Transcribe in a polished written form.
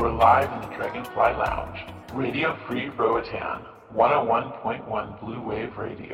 are live in the Dragonfly Lounge. Radio Free Roatan, 101.1 Blue Wave Radio.